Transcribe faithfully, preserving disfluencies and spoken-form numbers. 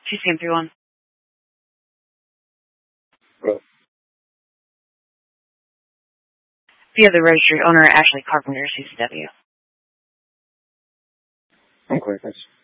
T C M three one. Hello. Via the registry owner, Ashley Carpenter, C C W. Okay, thanks.